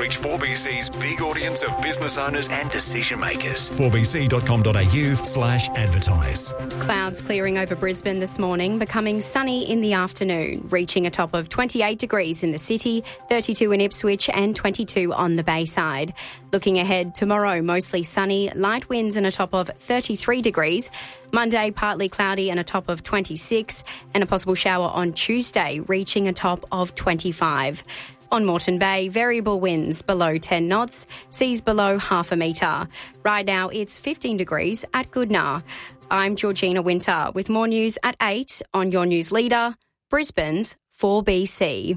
reach 4BC's big audience of business owners and decision makers. 4bc.com.au/advertise. Clouds clearing over Brisbane this morning, becoming sunny in the afternoon, reaching a top of 28 degrees in the city, 32 in Ipswich and 22 on the Bayside. Looking ahead, tomorrow mostly sunny, light winds and a top of 33 degrees. Monday partly cloudy and a top of 26, and a possible shower on Tuesday reaching a top of 25. On Moreton Bay, variable winds below 10 knots, seas below half a metre. Right now it's 15 degrees at Goodna. I'm Georgina Winter with more news at 8 on your news leader, Brisbane's 4BC.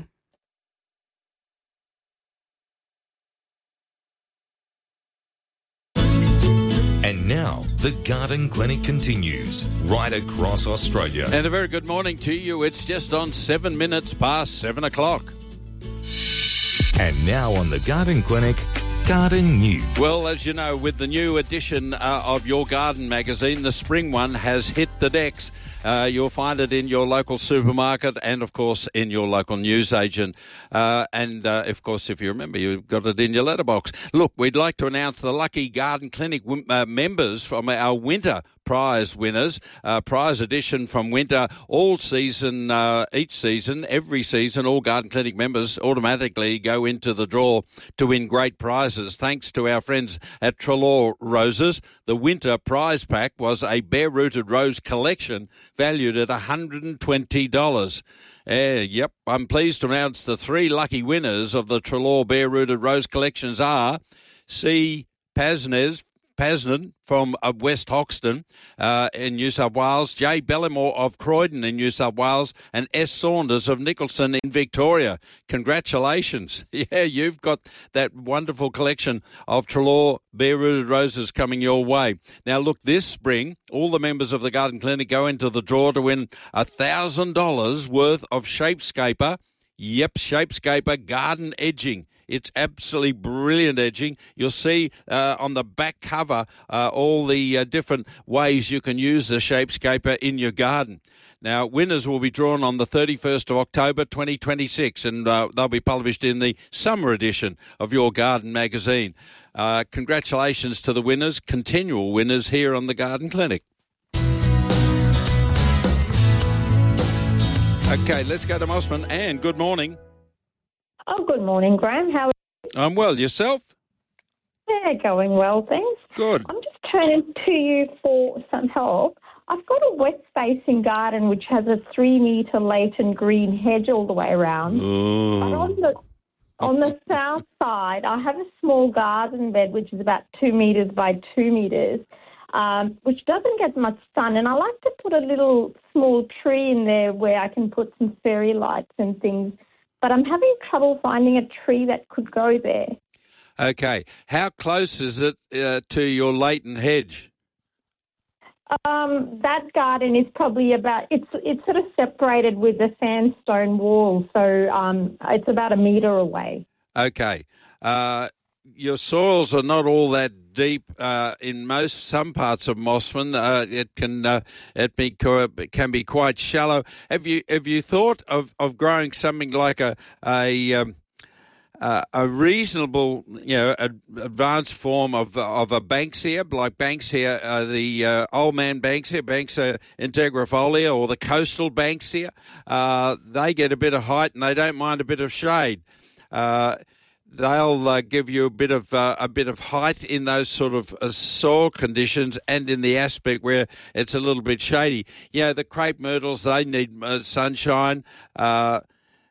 And now, the Garden Clinic continues right across Australia. And a very good morning to you. It's just on 7 minutes past 7 o'clock. And now on the Garden Clinic, Garden News. Well, as you know, with the new edition of Your Garden magazine, the spring one has hit the decks. You'll find it in your local supermarket and, of course, in your local newsagent. Of course, if you remember, you've got it in your letterbox. Look, we'd like to announce the lucky Garden Clinic members from our winter prize winners. Prize edition from winter all season, each season, every season, all Garden Clinic members automatically go into the draw to win great prizes. Thanks to our friends at Treloar Roses, the winter prize pack was a bare-rooted rose collection valued at $120. Yep, I'm pleased to announce the three lucky winners of the Treloar bare-rooted rose collections are C. Pasnan from West Hoxton in New South Wales, J. Bellimore of Croydon in New South Wales, and S. Saunders of Nicholson in Victoria. Congratulations. Yeah, you've got that wonderful collection of Treloar bare-rooted roses coming your way. Now, look, this spring, all the members of the Garden Clinic go into the draw to win $1,000 worth of Shapescaper. Yep, Shapescaper garden edging. It's absolutely brilliant edging. You'll see on the back cover all the different ways you can use the Shapescaper in your garden. Now, winners will be drawn on the 31st of October 2026, and they'll be published in the summer edition of Your Garden magazine. Congratulations to the winners, continual winners here on the Garden Clinic. Okay, let's go to Mossman. Anne, good morning. Oh, good morning, Graham. How are you? I'm well. Yourself? Yeah, going well, thanks. Good. I'm just turning to you for some help. I've got a west-facing garden which has a 3-metre Leighton green hedge all the way around. But on the south side, I have a small garden bed which is about 2 metres by 2 metres, which doesn't get much sun. And I like to put a little small tree in there where I can put some fairy lights and things. But I'm having trouble finding a tree that could go there. Okay. How close is it to your Leighton hedge? That garden is probably it's sort of separated with a sandstone wall, so it's about 1 metre away. Okay. Your soils are not all that deep in some parts of Mossman. It can be quite shallow. Have you thought of growing something like a reasonable, advanced form of a Banksia, like Banksia, the old man Banksia, Banksia integrifolia, or the coastal Banksia? They get a bit of height and they don't mind a bit of shade. They'll give you a bit of height in those sort of soil conditions and in the aspect where it's a little bit shady. The crepe myrtles, they need sunshine. But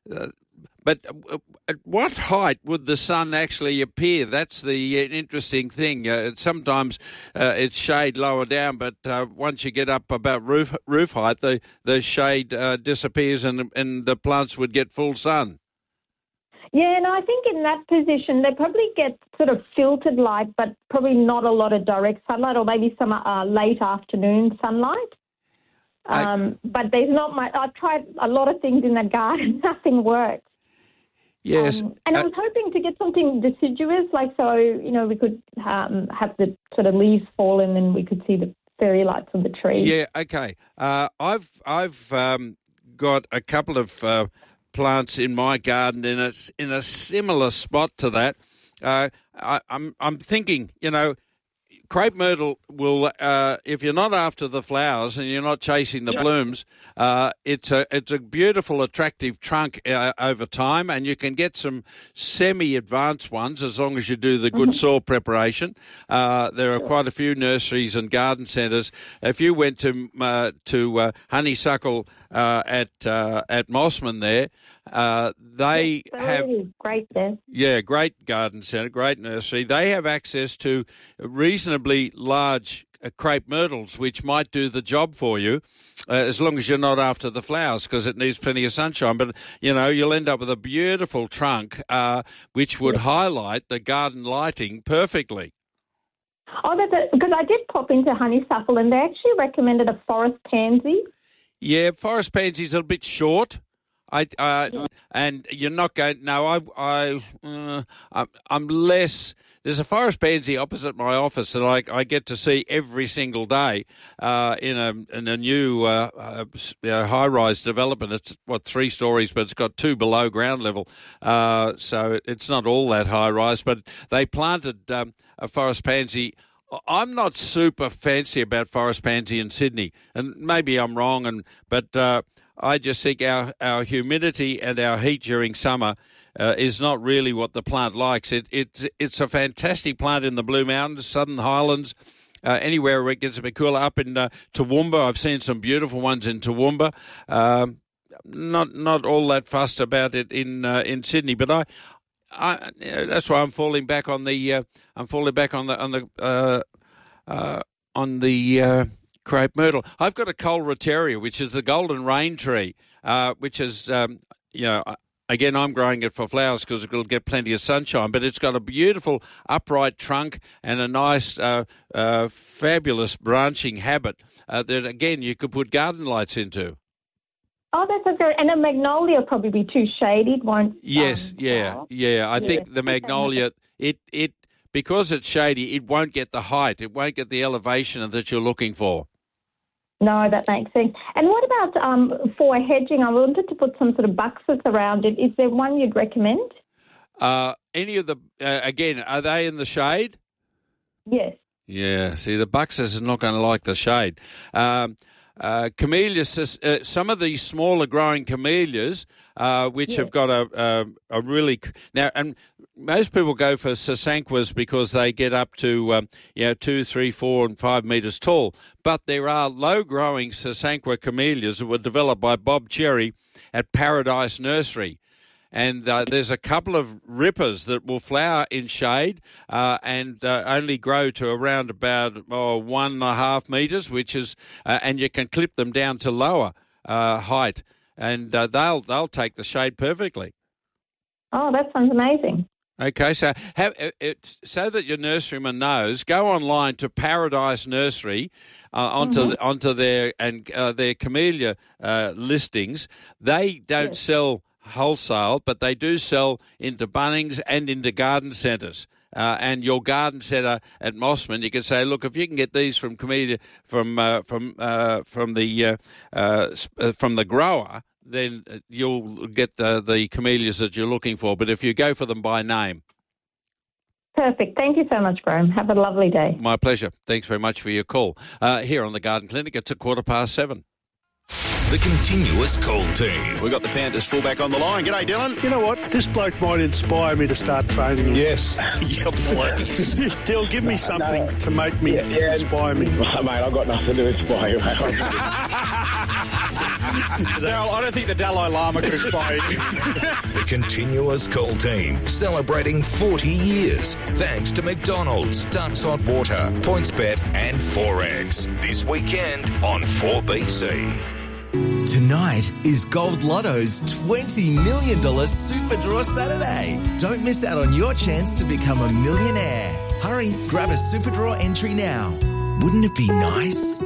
at what height would the sun actually appear? That's the interesting thing. Sometimes it's shade lower down, but once you get up about roof height, the shade disappears and the plants would get full sun. Yeah, and I think in that position, they probably get sort of filtered light, but probably not a lot of direct sunlight, or maybe some late afternoon sunlight. But there's not much. I've tried a lot of things in that garden. Nothing works. Yes. And I was hoping to get something deciduous, we could have the sort of leaves fall and then we could see the fairy lights on the tree. Yeah, okay. I've got a couple of plants in my garden in a similar spot to that. I'm thinking, crepe myrtle will, if you're not after the flowers and you're not chasing the blooms, it's a beautiful, attractive trunk over time, and you can get some semi-advanced ones as long as you do the good soil preparation. There are quite a few nurseries and garden centres. If you went to honeysuckle at Mossman there, they have great there. Yeah, great garden centre, great nursery. They have access to reasonably large crepe myrtles, which might do the job for you, as long as you're not after the flowers, because it needs plenty of sunshine. But you'll end up with a beautiful trunk, which would highlight the garden lighting perfectly. Oh, because I did pop into honeysuckle, and they actually recommended a forest pansy. Yeah, forest pansy's a bit short. And you're not going. No, I'm less. There's a forest pansy opposite my office that I get to see every single day in a new high-rise development. It's 3 stories, but it's got 2 below ground level, so it's not all that high-rise. But they planted a forest pansy. I'm not super fancy about forest pansy in Sydney, and maybe I'm wrong, but I just think our humidity and our heat during summer is not really what the plant likes. It's a fantastic plant in the Blue Mountains, Southern Highlands, anywhere where it gets a bit cooler. Up in Toowoomba, I've seen some beautiful ones in Toowoomba. Not all that fussed about it in Sydney, but that's why I'm falling back on the crepe myrtle. I've got a Colereteria, which is the golden rain tree, which is, again, I'm growing it for flowers because it'll get plenty of sunshine, but it's got a beautiful upright trunk and a nice, fabulous branching habit that, again, you could put garden lights into. Oh, that's good. And a magnolia will probably be too shady. It won't. Yes, I think the magnolia, because it's shady, it won't get the height. It won't get the elevation that you're looking for. No, that makes sense. And what about for hedging? I wanted to put some sort of buxus around it. Is there one you'd recommend? Any of the, again, are they in the shade? Yes. Yeah, see, the buxus is not going to like the shade. Camellias, some of these smaller growing camellias, which have got a really now, and most people go for sasanquas because they get up to 2, 3, 4, and 5 metres tall. But there are low growing sasanqua camellias that were developed by Bob Cherry at Paradise Nursery. And there's a couple of rippers that will flower in shade and only grow to around about 1.5 metres, which is, and you can clip them down to lower height, and they'll take the shade perfectly. Oh, that sounds amazing. Okay, so so that your nurseryman knows, go online to Paradise Nursery onto their camellia listings. They don't sell wholesale, but they do sell into Bunnings and into garden centres. And your garden centre at Mossman, you can say, look, if you can get these from camellia from the grower, then you'll get the camellias that you're looking for. But if you go for them by name. Perfect. Thank you so much, Graham. Have a lovely day. My pleasure. Thanks very much for your call. Here on the Garden Clinic, it's 7:15. The continuous call team. We've got the Panthers fullback on the line. G'day, Dylan. You know what? This bloke might inspire me to start training. Yes. Yeah, please. Dill, give me something to make me inspire me. Oh, mate, I've got nothing to inspire you, mate. Daryl, I don't think the Dalai Lama could inspire you. The continuous call team, celebrating 40 years. Thanks to McDonald's, Ducks Hot Water, PointsBet and Forex. This weekend on 4BC. Tonight is Gold Lotto's $20 million Super Draw Saturday. Don't miss out on your chance to become a millionaire. Hurry, grab a Super Draw entry now. Wouldn't it be nice?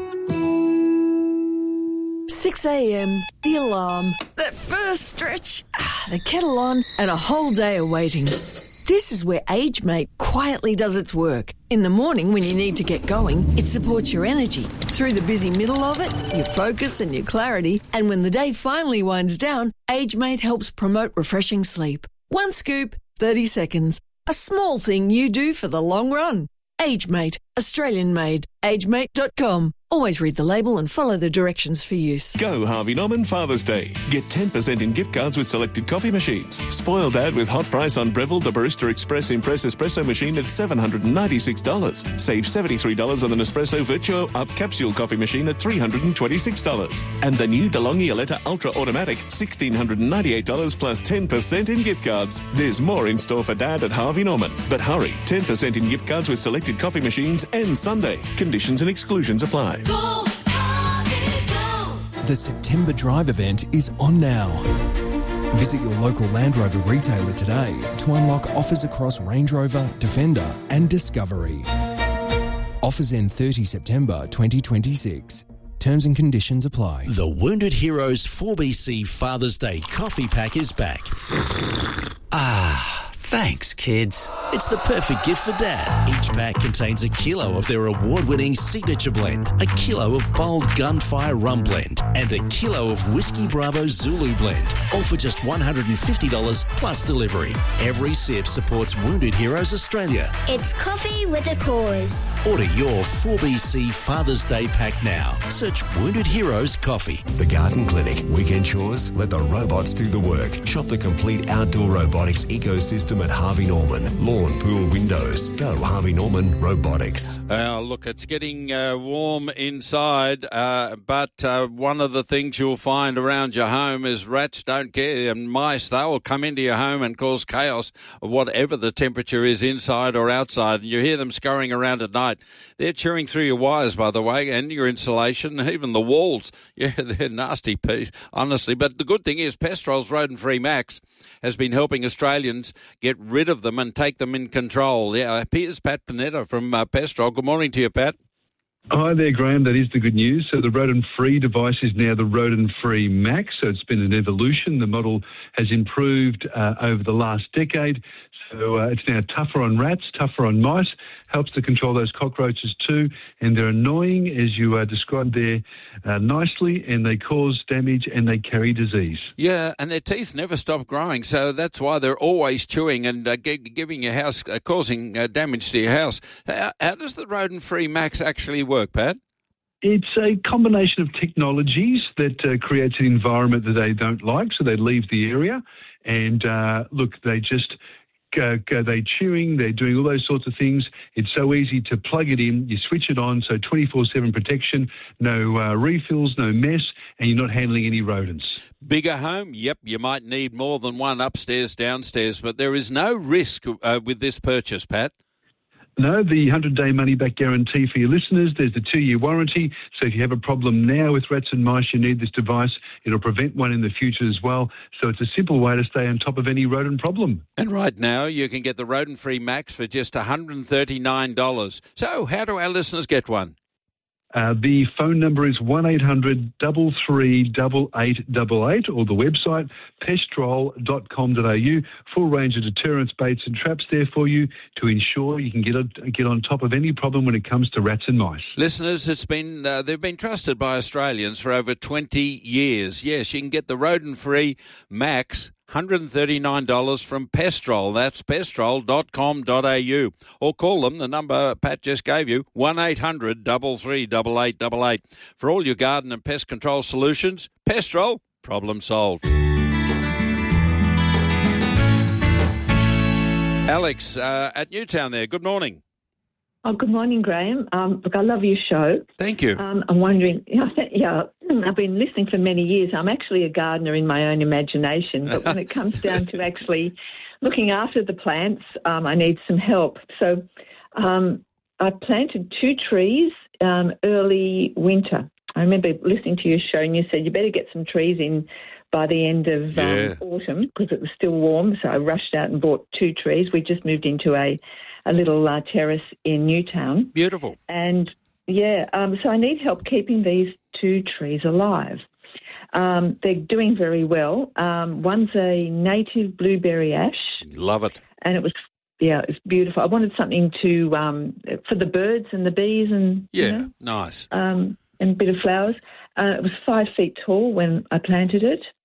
6 a.m, the alarm, that first stretch, the kettle on, and a whole day of waiting. This is where AgeMate quietly does its work. In the morning when you need to get going, it supports your energy. Through the busy middle of it, your focus and your clarity. And when the day finally winds down, AgeMate helps promote refreshing sleep. One scoop, 30 seconds. A small thing you do for the long run. AgeMate, Australian made. AgeMate.com. Always read the label and follow the directions for use. Go Harvey Norman Father's Day. Get 10% in gift cards with selected coffee machines. Spoil Dad with hot price on Breville the Barista Express Impress Espresso machine at $796. Save $73 on the Nespresso Virtuo Up Capsule coffee machine at $326. And the new DeLonghi Aletta Ultra Automatic, $1,698 plus 10% in gift cards. There's more in store for Dad at Harvey Norman. But hurry, 10% in gift cards with selected coffee machines and Sunday. Conditions and exclusions apply. Go, Harvey, go. The September Drive event is on now. Visit your local Land Rover retailer today to unlock offers across Range Rover, Defender and Discovery. Offers end 30 September 2026. Terms and conditions apply. The Wounded Heroes 4BC Father's Day coffee pack is back. Thanks, kids. It's the perfect gift for Dad. Each pack contains a kilo of their award-winning signature blend, a kilo of bold Gunfire Rum Blend, and a kilo of Whiskey Bravo Zulu Blend, all for just $150 plus delivery. Every sip supports Wounded Heroes Australia. It's coffee with a cause. Order your 4BC Father's Day pack now. Search Wounded Heroes Coffee. The Garden Clinic. Weekend chores? Let the robots do the work. Shop the complete outdoor robotics ecosystem at Harvey Norman. Lawn, pool, windows. Go Harvey Norman Robotics. Look, it's getting warm inside, but one of the things you'll find around your home is rats don't care, and mice, they will come into your home and cause chaos, whatever the temperature is inside or outside, and you hear them scurrying around at night. They're chewing through your wires, by the way, and your insulation, even the walls. Yeah, they're nasty, honestly. But the good thing is Pestrol's Rodent-Free Max has been helping Australians get rid of them and take them in control. Yeah, here's Pat Panetta from Pestrol. Good morning to you, Pat. Hi there, Graham. That is the good news. So the rodent-free device is now the rodent-free Max. So it's been an evolution. The model has improved over the last decade. So it's now tougher on rats, tougher on mice, helps to control those cockroaches too. And they're annoying, as you described there nicely, and they cause damage and they carry disease. Yeah, and their teeth never stop growing. So that's why they're always chewing and giving your house, causing damage to your house. How does the rodent-free Max actually work, Pat? It's a combination of technologies that creates an environment that they don't like, so they leave the area. And look, they just... they're chewing, they're doing all those sorts of things. It's so easy to plug it in, you switch it on, so 24/7 protection, no refills, no mess, and you're not handling any rodents. Bigger home? Yep, you might need more than one upstairs, downstairs, but there is no risk with this purchase, Pat. No, the 100-day money-back guarantee for your listeners. There's the 2-year warranty. So if you have a problem now with rats and mice, you need this device. It'll prevent one in the future as well. So it's a simple way to stay on top of any rodent problem. And right now, you can get the rodent-free Max for just $139. So how do our listeners get one? The phone number is 1-800-338888 or the website pestrol.com.au. Full range of deterrents, baits and traps there for you to ensure you can get on top of any problem when it comes to rats and mice. Listeners, they've been trusted by Australians for over 20 years. Yes, you can get the rodent-free Max, $139 from Pestrol. That's pestrol.com.au. Or call them, the number Pat just gave you, 1-800-338888. For all your garden and pest control solutions, Pestrol, problem solved. Alex at Newtown there, good morning. Oh, good morning, Graham. Look, I love your show. Thank you. I'm wondering, I've been listening for many years. I'm actually a gardener in my own imagination, but when it comes down to actually looking after the plants, I need some help. So I planted 2 trees early winter. I remember listening to your show and you said you better get some trees in by the end of autumn because it was still warm. So I rushed out and bought 2 trees. We just moved into a little terrace in Newtown. Beautiful. And, so I need help keeping these 2 trees alive. They're doing very well. One's a native blueberry ash. Love it. And it was, it's beautiful. I wanted something to for the birds and the bees and, nice. And a bit of flowers. It was 5 feet tall when I planted it.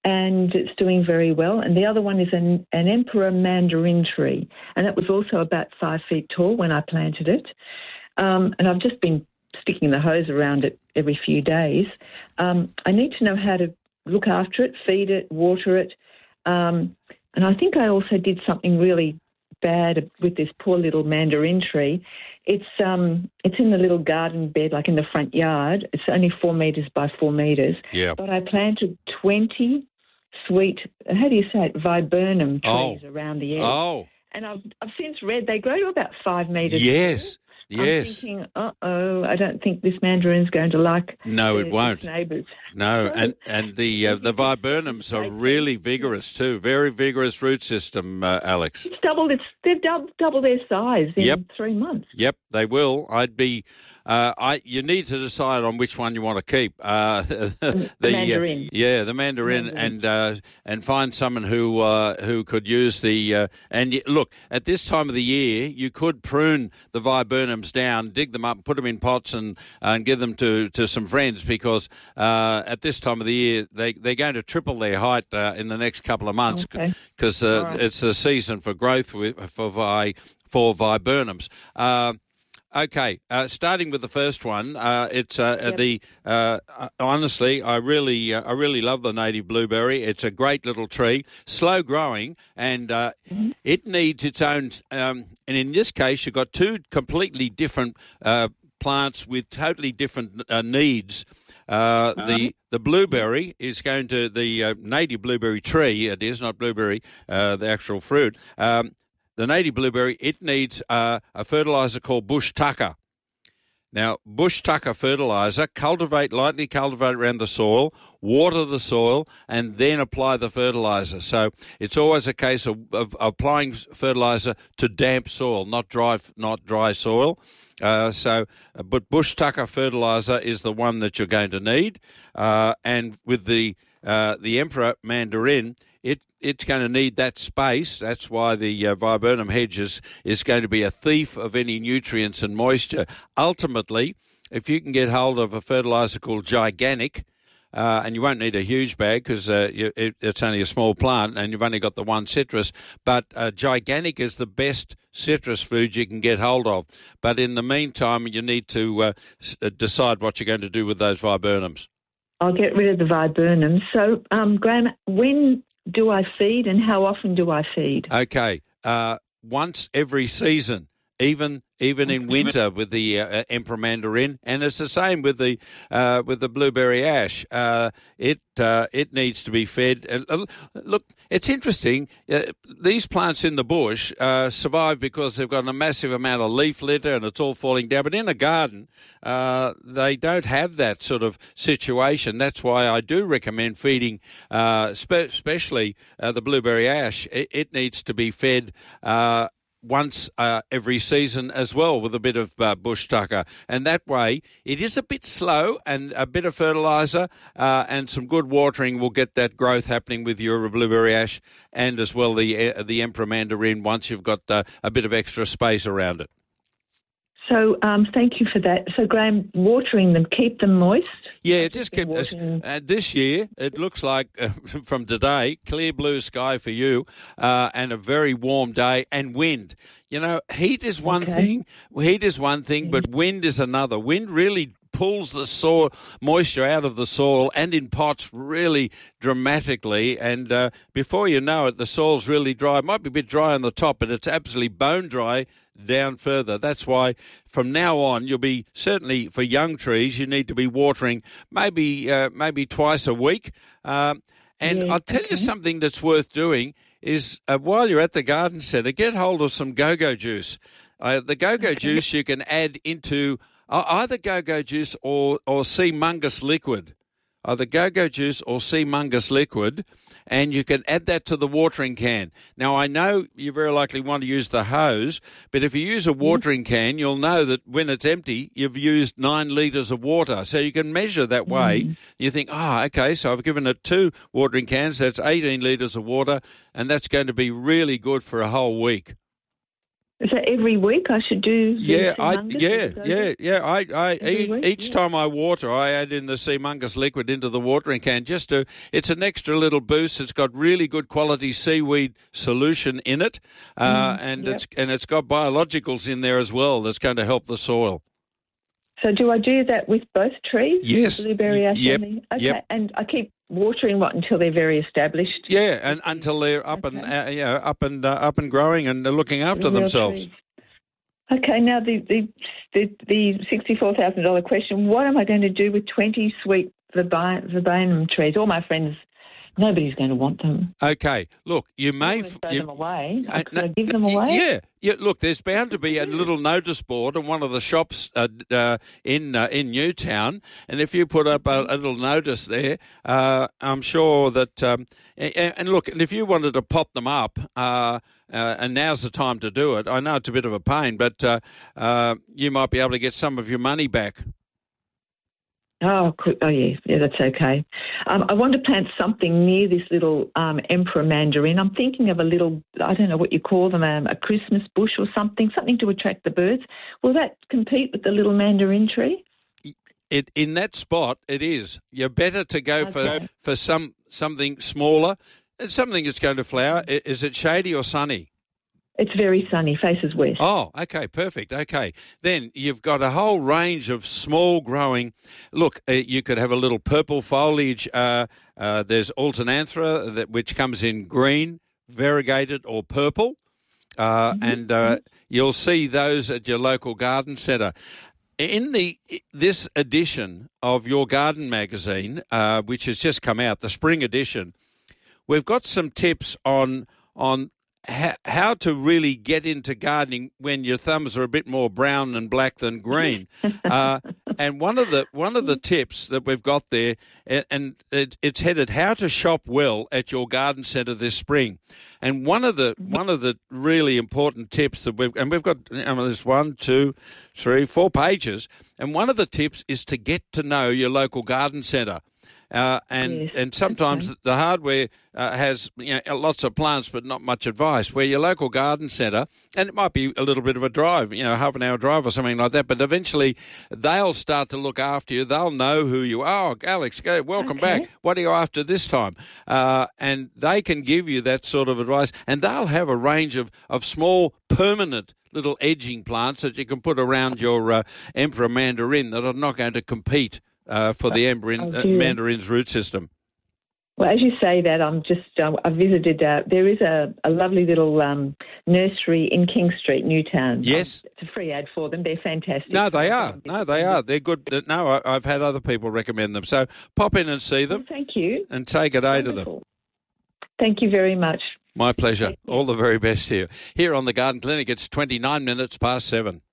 and it's doing very well. And the other one is an emperor mandarin tree, and that was also about 5 feet tall when I planted it. And I've just been sticking the hose around it every few days. I need to know how to look after it, feed it, water it. And I think I also did something really bad with this poor little mandarin tree. It's in the little garden bed, like in the front yard. It's only 4 metres by 4 metres. Yeah. But I planted 20 sweet, how do you say it, viburnum trees around the edge. Oh. And I've since read they grow to about 5 metres. Yes. I'm thinking, I don't think this mandarin's going to like it won't. its neighbours. No, and the viburnums are really vigorous too. Very vigorous root system, Alex. They've doubled their size in 3 months. Yep, they will. You need to decide on which one you want to keep. The mandarin. The mandarin, and find someone who could use the. Look, at this time of the year, you could prune the viburnums down, dig them up, put them in pots, and give them to some friends because at this time of the year they're going to triple their height in the next couple of months because it's the season for growth for viburnums. Okay, starting with the first one, honestly, I really love the native blueberry. It's a great little tree, slow growing, and it needs its own. And in this case, you've got two completely different plants with totally different needs. The blueberry is going to the native blueberry tree. It is not blueberry, the actual fruit. The native blueberry, it needs a fertiliser called bush tucker. Now, bush tucker fertiliser, lightly cultivate around the soil, water the soil, and then apply the fertiliser. So it's always a case of applying fertiliser to damp soil, not dry soil. But bush tucker fertiliser is the one that you're going to need. And with the emperor mandarin, it's going to need that space. That's why the viburnum hedge is going to be a thief of any nutrients and moisture. Ultimately, if you can get hold of a fertiliser called Giganic, and you won't need a huge bag because it's only a small plant and you've only got the one citrus, but Giganic is the best citrus food you can get hold of. But in the meantime, you need to decide what you're going to do with those viburnums. I'll get rid of the viburnums. So, Graham, when do I feed and how often do I feed? Okay, once every season, even in winter with the emperor mandarin, and it's the same with the blueberry ash. It needs to be fed. Look, it's interesting. These plants in the bush survive because they've got a massive amount of leaf litter and it's all falling down. But in a garden, they don't have that sort of situation. That's why I do recommend feeding, especially the blueberry ash. It needs to be fed once every season as well with a bit of bush tucker. And that way it is a bit slow, and a bit of fertiliser and some good watering will get that growth happening with your blueberry ash and as well the emperor mandarin once you've got a bit of extra space around it. So thank you for that. So, Graham, watering them, keep them moist? Yeah, just keep this year, it looks like from today, clear blue sky for you and a very warm day and wind. You know, heat is one thing, but wind is another. Wind really pulls the soil moisture out of the soil and in pots really dramatically, and before you know it, the soil's really dry. It might be a bit dry on the top, but it's absolutely bone dry down further. That's why from now on you'll be, certainly for young trees, you need to be watering maybe twice a week. I'll tell you something that's worth doing is while you're at the garden centre, get hold of some go-go juice. The go-go juice you can add into either go-go juice or sea mungus liquid. Either go-go juice or sea mungus liquid, and you can add that to the watering can. Now, I know you very likely want to use the hose, but if you use a watering can, you'll know that when it's empty, you've used 9 litres of water. So you can measure that way. You think, okay, so I've given it 2 watering cans, that's 18 litres of water, and that's going to be really good for a whole week. So every week I should do Yeah, Every each time I water, I add in the Seamungus liquid into the watering can. It's an extra little boost. It's got really good quality seaweed solution in it, it's got biologicals in there as well. That's going to help the soil. So do I do that with both trees? Yes. Blueberry ash. Yep. Okay. Yep. And I keep watering until they're very established. Yeah, and until they're up and growing and looking after themselves. Trees. Okay, now the $64,000 question: what am I going to do with 20 sweet viburnum trees? All my friends, nobody's going to want them. Okay, look, you may throw them away. Could I give them away? Yeah. Look, there's bound to be a little notice board in one of the shops in Newtown, and if you put up a little notice there, I'm sure that. And look, and if you wanted to pot them up, and now's the time to do it. I know it's a bit of a pain, but you might be able to get some of your money back. Oh, yeah, that's okay. I want to plant something near this little emperor mandarin. I'm thinking of a little, I don't know what you call them, a Christmas bush or something to attract the birds. Will that compete with the little mandarin tree? In that spot, it is. You're better to go for something smaller, something that's going to flower. Is it shady or sunny? It's very sunny, faces west. Oh, okay, perfect. Okay. Then you've got a whole range of small growing. Look, you could have a little purple foliage. There's alternanthera, which comes in green, variegated or purple. You'll see those at your local garden centre. In this edition of Your Garden magazine, which has just come out, the spring edition, we've got some tips on how to really get into gardening when your thumbs are a bit more brown and black than green. And one of the tips that we've got there, and it's headed "How to Shop Well at Your Garden Centre this Spring." And one of the really important tips that we've got, there's 1, 2, 3, 4 pages, and one of the tips is to get to know your local garden centre. And sometimes the hardware has lots of plants but not much advice. Where your local garden centre, and it might be a little bit of a drive, half an hour drive or something like that, but eventually they'll start to look after you. They'll know who you are. Oh, Alex, welcome back. What are you after this time? And they can give you that sort of advice, and they'll have a range of small permanent little edging plants that you can put around your Emperor Mandarin that are not going to compete for the mandarin's root system. Well, as you say that, I visited, there is a lovely little nursery in King Street, Newtown. Yes. It's a free ad for them. They're fantastic. No, they are. They're good. No, I've had other people recommend them. So pop in and see them. Well, thank you. And take a day to them. Thank you very much. My pleasure. All the very best here. Here on the Garden Clinic, it's 29 minutes past 7.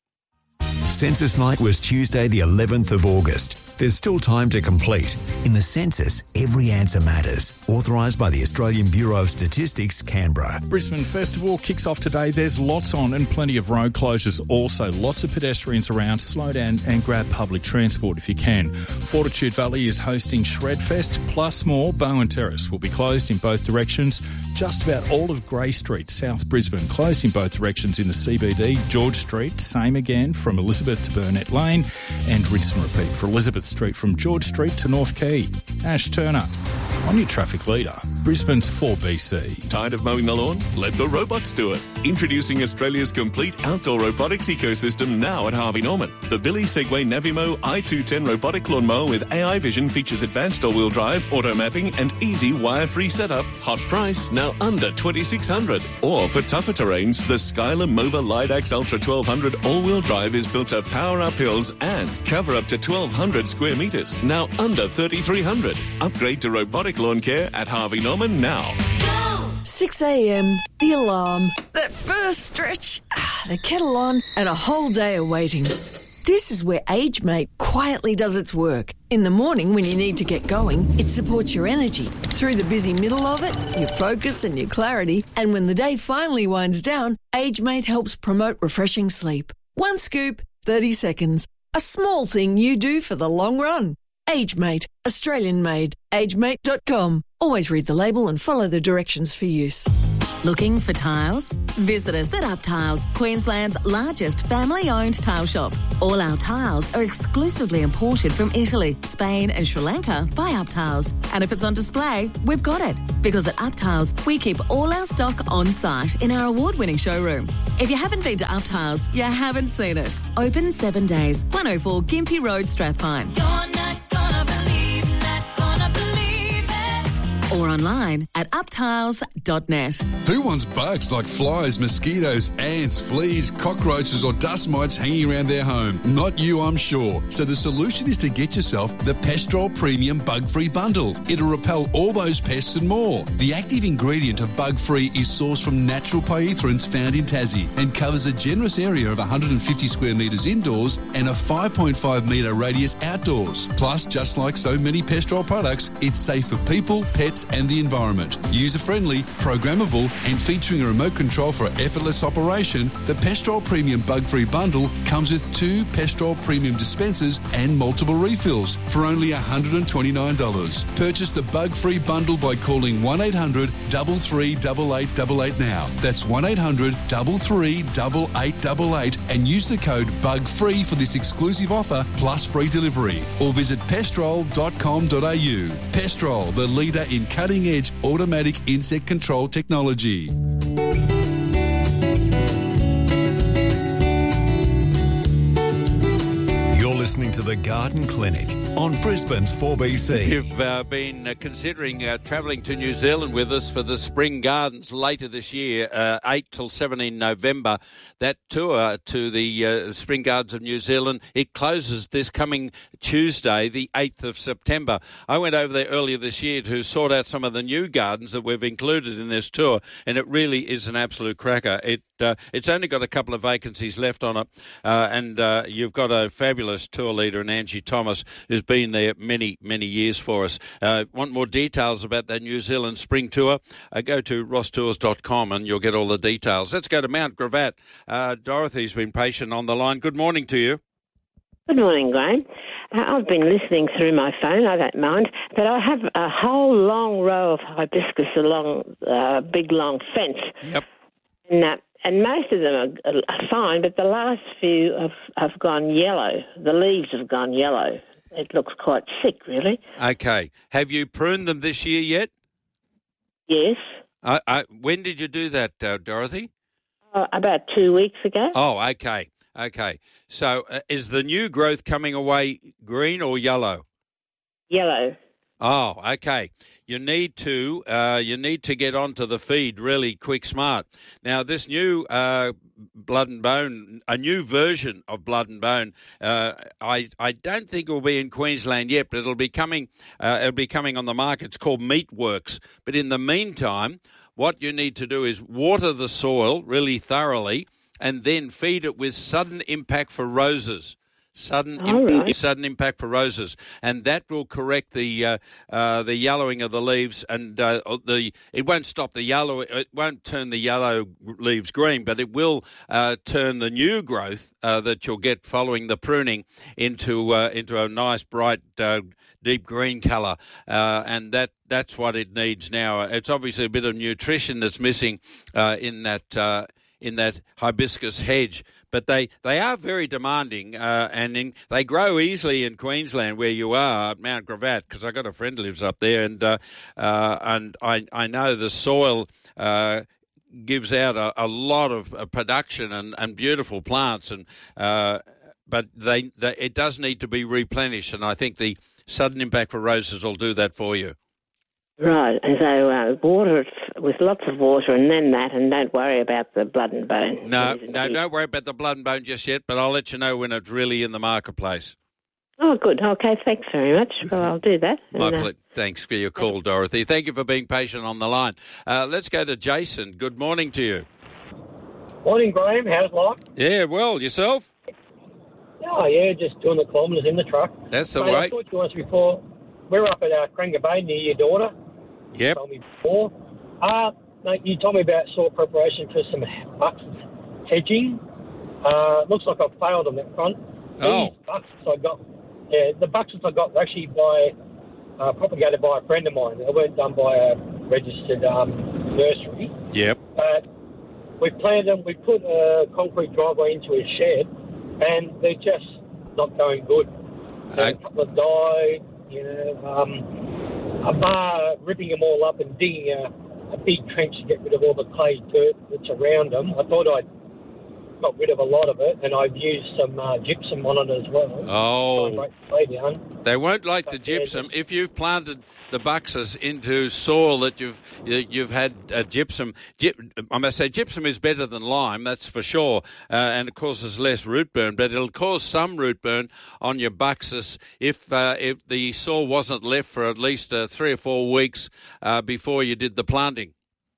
Census night was Tuesday, the 11th of August. There's still time to complete. In the census, every answer matters. Authorised by the Australian Bureau of Statistics, Canberra. Brisbane Festival kicks off today. There's lots on and plenty of road closures also. Lots of pedestrians around. Slow down and grab public transport if you can. Fortitude Valley is hosting Shredfest, plus more. Bowen Terrace will be closed in both directions. Just about all of Grey Street, South Brisbane, closed in both directions in the CBD. George Street, same again from Elizabeth to Burnett Lane, and rinse and repeat for Elizabeth Street from George Street to North Quay. Ash Turner, on your traffic leader, Brisbane's 4BC. Tired of mowing the lawn? Let the robots do it. Introducing Australia's complete outdoor robotics ecosystem now at Harvey Norman. The Billy Segway Navimo i210 robotic lawnmower with AI vision features advanced all-wheel drive, auto mapping and easy wire-free setup. Hot price, now under $2,600. Or for tougher terrains, the Skylar Mova Lidax Ultra 1200 all-wheel drive is built to power up hills and cover up to 1,200 square metres, now under $3,300. Upgrade to robotic lawn care at Harvey Norman now. 6 a.m, the alarm, that first stretch, the kettle on, and a whole day of waiting. This is where AgeMate quietly does its work. In the morning when you need to get going, it supports your energy. Through the busy middle of it, your focus and your clarity. And when the day finally winds down, AgeMate helps promote refreshing sleep. One scoop, 30 seconds. A small thing you do for the long run. AgeMate, Australian made. AgeMate.com. Always read the label and follow the directions for use. Looking for tiles? Visit us at Up Tiles, Queensland's largest family-owned tile shop. All our tiles are exclusively imported from Italy, Spain and Sri Lanka by Up Tiles. And if it's on display, we've got it. Because at Up Tiles, we keep all our stock on site in our award-winning showroom. If you haven't been to Up Tiles, you haven't seen it. Open 7 days, 104 Gympie Road, Strathpine. Or online at uptiles.net. Who wants bugs like flies, mosquitoes, ants, fleas, cockroaches or dust mites hanging around their home? Not you, I'm sure. So the solution is to get yourself the Pestrol Premium Bug-Free Bundle. It'll repel all those pests and more. The active ingredient of Bug-Free is sourced from natural pyrethroids found in Tassie and covers a generous area of 150 square metres indoors and a 5.5 metre radius outdoors. Plus, just like so many Pestrol products, it's safe for people, pets and the environment. User-friendly, programmable and featuring a remote control for effortless operation, the Pestrol Premium Bug-Free Bundle comes with 2 Pestrol Premium dispensers and multiple refills for only $129. Purchase the Bug-Free Bundle by calling 1800 33 8888 now. That's 1800 33 8888 and use the code BUGFREE for this exclusive offer plus free delivery. Or visit pestrol.com.au. Pestrol, the leader in cutting-edge automatic insect control technology. You're listening to The Garden Clinic on Brisbane's 4BC. If you've been considering travelling to New Zealand with us for the Spring Gardens later this year, 8 till 17 November, that tour to the Spring Gardens of New Zealand, it closes this coming Tuesday, the 8th of September. I went over there earlier this year to sort out some of the new gardens that we've included in this tour, and it really is an absolute cracker. It's only got a couple of vacancies left on it, and you've got a fabulous tour leader in Angie Thomas, who's been there many, many years for us. Want more details about that New Zealand spring tour? Go to rosstours.com and you'll get all the details. Let's go to Mount Gravatt. Dorothy's been patient on the line. Good morning to you. Good morning, Graham. I've been listening through my phone, I don't mind, but I have a whole long row of hibiscus along a big long fence. Yep. And most of them are fine, but the last few have gone yellow. The leaves have gone yellow. It looks quite sick, really. Okay. Have you pruned them this year yet? Yes. When did you do that, Dorothy? About 2 weeks ago. Oh, okay. Okay. So is the new growth coming away green or yellow? Yellow. Oh, okay. You need to get onto the feed really quick, smart. Now, this new Blood and Bone, a new version of Blood and Bone, I don't think it will be in Queensland yet, but it'll be coming. It'll be coming on the market. It's called Meatworks. But in the meantime, what you need to do is water the soil really thoroughly, and then feed it with Sudden Impact for Roses. Sudden Impact for Roses, and that will correct the yellowing of the leaves, and it won't stop the yellow. It won't turn the yellow leaves green, but it will turn the new growth that you'll get following the pruning into a nice bright deep green colour, and that's what it needs now. It's obviously a bit of nutrition that's missing in that hibiscus hedge. But they are very demanding, and they grow easily in Queensland where you are at Mount Gravatt, because I've got a friend who lives up there, and I know the soil gives out a lot of production and beautiful plants, but it does need to be replenished, and I think the Sudden Impact for Roses will do that for you. Right, and so water it with lots of water and then that, and don't worry about the Blood and Bone. No, don't worry about the Blood and Bone just yet, but I'll let you know when it's really in the marketplace. Oh, good. Okay, thanks very much. Well, I'll do that. Thanks for your call, Dorothy. Thank you for being patient on the line. Let's go to Jason. Good morning to you. Morning, Graham. How's life? Yeah, well, yourself? Oh, yeah, just doing the kilometres in the truck. That's all right. right. I thought you once before. We're up at Kringa Bay near your daughter. Yep. You told me before. Mate, you told me about soil preparation for some bucks hedging. Looks like I've failed on that front. Oh. The bucks I got were actually propagated by a friend of mine. They weren't done by a registered nursery. property. Yep. But we planted them, we put a concrete driveway into a shed, and they're just not going good. A couple have died, ripping them all up and digging a big trench to get rid of all the clay dirt that's around them. I thought I'd got rid of a lot of it, and I've used some gypsum on it as well. Oh, they won't like the gypsum. If you've planted the buxus into soil that you've had gypsum, I must say gypsum is better than lime, that's for sure, and it causes less root burn, but it'll cause some root burn on your buxus if the soil wasn't left for at least 3 or 4 weeks before you did the planting.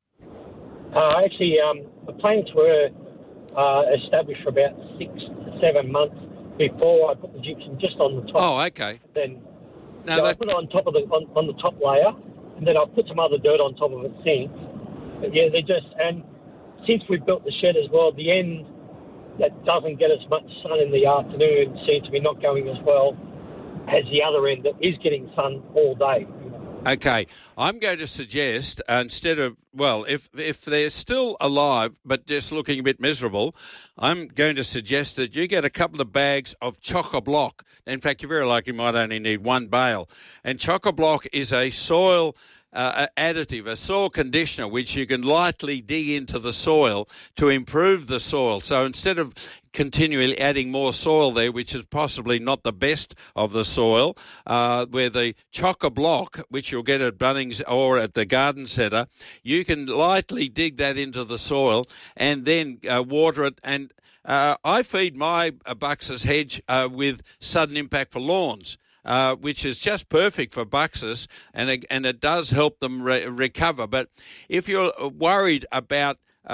Actually, the plants were established for about 6 to 7 months before I put the gypsum just on the top. Oh, okay. Then I put it on top of on the top layer, and then I put some other dirt on top of it since. But yeah, and since we built the shed as well, the end that doesn't get as much sun in the afternoon seems to be not going as well as the other end that is getting sun all day. Okay, I'm going to suggest instead of, if they're still alive but just looking a bit miserable, I'm going to suggest that you get a couple of bags of Chock-a-Block. In fact, you very likely might only need 1 bale. And Chock-a-Block is a soil additive, a soil conditioner, which you can lightly dig into the soil to improve the soil. So instead of continually adding more soil there, which is possibly not the best of the soil, where the Chock-a-Block, which you'll get at Bunnings or at the garden centre, you can lightly dig that into the soil and then water it. And I feed my buxus hedge with sudden impact for lawns. Which is just perfect for buxus, and it does help them recover. But if you're worried about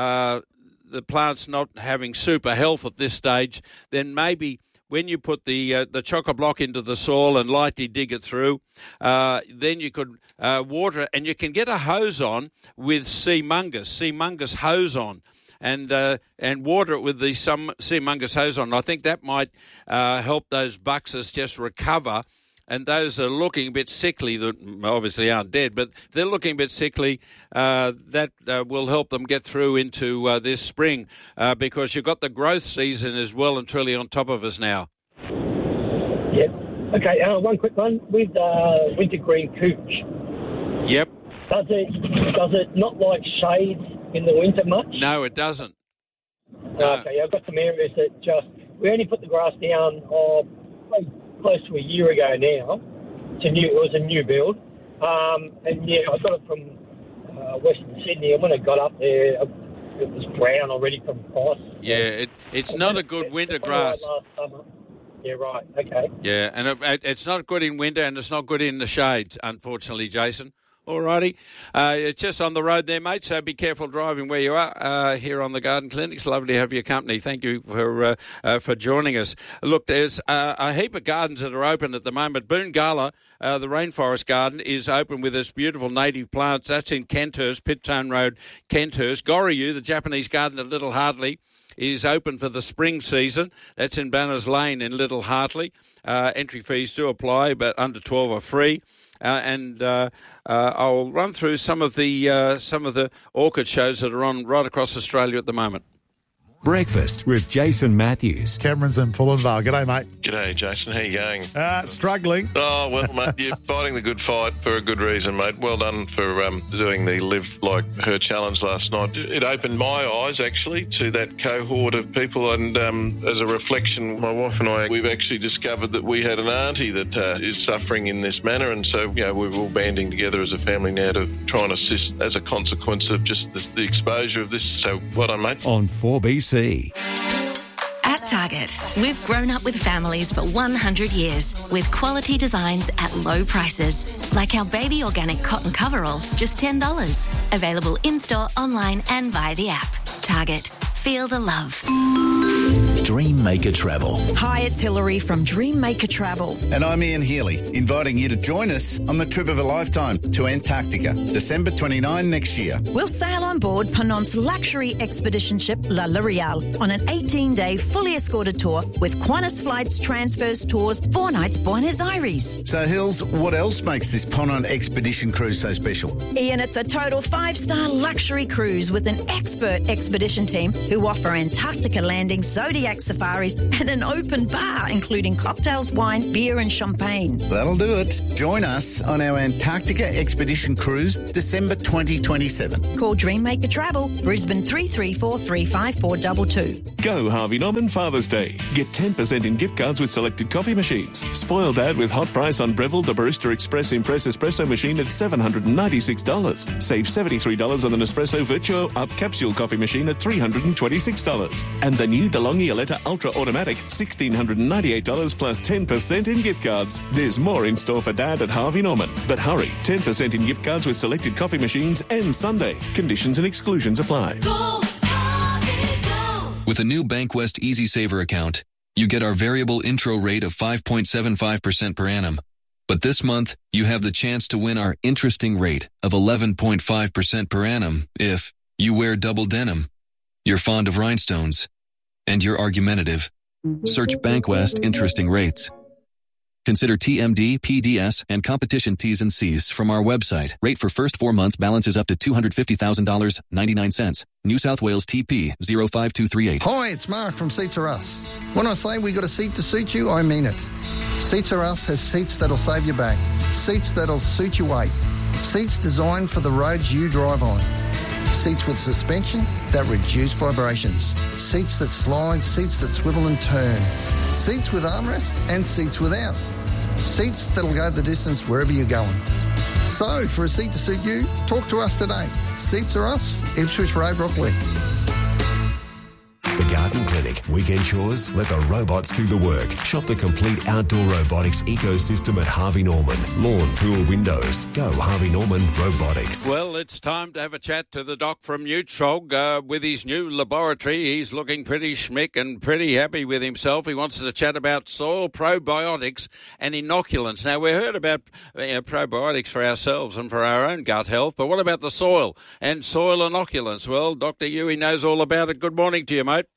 the plants not having super health at this stage, then maybe when you put the Chock-a-Block into the soil and lightly dig it through, then you could water it, and you can get a hose on with Sea Mungus hose on. And water it with the Sea Mungus hose on. I think that might help those buxus just recover. And those are looking a bit sickly, that obviously aren't dead, but they're looking a bit sickly. That will help them get through into this spring because you've got the growth season as well and truly on top of us now. Yep. Okay, one quick one. With wintergreen cooch. Yep. Does it not like shade in the winter much? No, it doesn't. Okay, I've got some areas that we only put the grass down close to a year ago now. It was a new build. And yeah, I got it from Western Sydney, and when I got up there, it was brown already from frost. Yeah, it's not a good winter grass. Last summer. Yeah, right, okay. Yeah, and it's not good in winter, and it's not good in the shade, unfortunately, Jason. Alrighty. It's just on the road there, mate, so be careful driving where you are here on the Garden Clinic. It's lovely to have your company. Thank you for joining us. Look, there's a heap of gardens that are open at the moment. Boongala, the Rainforest Garden, is open with its beautiful native plants. That's in Kenthurst, Pittone Road, Kenthurst. Gorriu, the Japanese garden at Little Hartley, is open for the spring season. That's in Banners Lane in Little Hartley. Entry fees do apply, but under 12 are free. I'll run through some of the orchid shows that are on right across Australia at the moment. Breakfast with Jason Matthews. Cameron's in Pullenvale. G'day, mate. G'day, Jason. How you going? Struggling. Oh, well, mate, you're fighting the good fight for a good reason, mate. Well done for doing the Live Like Her challenge last night. It opened my eyes, actually, to that cohort of people, and as a reflection, my wife and I, we've actually discovered that we had an auntie that is suffering in this manner, and so, we're all banding together as a family now to try and assist as a consequence of just the exposure of this. So, well done, mate. On 4BC. At Target, we've grown up with families for 100 years with quality designs at low prices. Like our baby organic cotton coverall, just $10. Available in-store, online and via the app. Target. Feel the love. Dreammaker Travel. Hi, it's Hilary from Dreammaker Travel. And I'm Ian Healy, inviting you to join us on the trip of a lifetime to Antarctica, December 29 next year. We'll sail on board Ponant's luxury expedition ship La L'Oreal on an 18-day fully escorted tour with Qantas Flights, Transfers, Tours, 4 nights Buenos Aires. So, Hills, what else makes this Ponant expedition cruise so special? Ian, it's a total 5-star luxury cruise with an expert expedition team who offer Antarctica landings, Zodiac safaris and an open bar including cocktails, wine, beer and champagne. That'll do it. Join us on our Antarctica expedition cruise December 2027. Call Dreammaker Travel, Brisbane 3343 5422. Go Harvey Norman Father's Day. Get 10% in gift cards with selected coffee machines. Spoil Dad with hot price on Breville the Barista Express Impress Espresso machine at $796. Save $73 on the Nespresso Virtuo Up Capsule coffee machine at $326. And the new DeLonghi Aletta Ultra Automatic, $1,698 plus 10% in gift cards. There's more in store for Dad at Harvey Norman. But hurry, 10% in gift cards with selected coffee machines and Sunday. Conditions and exclusions apply. With a new Bankwest Easy Saver account, you get our variable intro rate of 5.75% per annum. But this month, you have the chance to win our interesting rate of 11.5% per annum if you wear double denim, you're fond of rhinestones, and you're argumentative. Search Bankwest Interesting Rates. Consider TMD, PDS, and competition T's and C's from our website. Rate for first 4 months balances up to $250,000, 99 cents. New South Wales TP 05238. Hi, it's Mark from Seats Are Us. When I say we got a seat to suit you, I mean it. Seats Are Us has seats that'll save your back. Seats that'll suit your weight. Seats designed for the roads you drive on. Seats with suspension that reduce vibrations. Seats that slide, seats that swivel and turn. Seats with armrests and seats without. Seats that'll go the distance wherever you're going. So, for a seat to suit you, talk to us today. Seats Are Us, Ipswich Road, Brooklyn. The Garden Clinic. Weekend chores? Let the robots do the work. Shop the complete outdoor robotics ecosystem at Harvey Norman. Lawn, pool, windows. Go Harvey Norman Robotics. Well, it's time to have a chat to the doc from Nutrog with his new laboratory. He's looking pretty schmick and pretty happy with himself. He wants to chat about soil probiotics and inoculants. Now, we heard about probiotics for ourselves and for our own gut health, but what about the soil and soil inoculants? Well, Dr. Huey knows all about it. Good morning to you, mate.